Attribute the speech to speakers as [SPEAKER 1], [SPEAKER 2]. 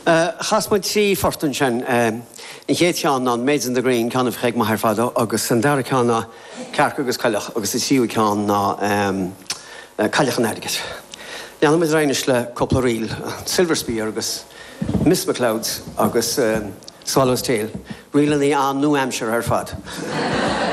[SPEAKER 1] Chasmuid trí fortún sin in chéad ceann an Maids in the Green ceann bheith mar fad agus an dara ceanna cearc agus cailleach agus is siú ceann ná cailleach an airgis. Neanna mid rainis le coppla riil, Silver Spear agus Miss McLeod agus Swallow's Tail, riil in the New Hampshire ar fad.